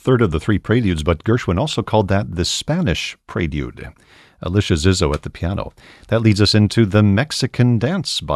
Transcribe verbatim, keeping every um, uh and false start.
third of the three preludes, but Gershwin also called that the Spanish Prelude. Alicia Zizzo at the piano. That leads us into the Mexican Dance by